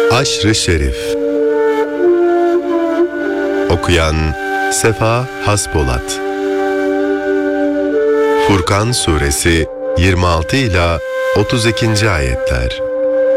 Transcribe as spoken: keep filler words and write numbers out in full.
Aşr-ı Şerif. Okuyan Sefa Haspolat. Furkan Suresi yirmi altı ila otuz ikinci ayetler.